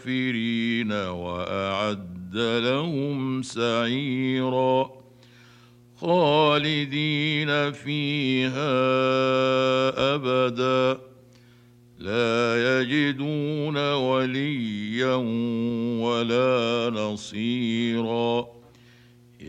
الكافرين وأعد لهم سعيرا خالدين فيها أبدا لا يجدون وليا ولا نصيرا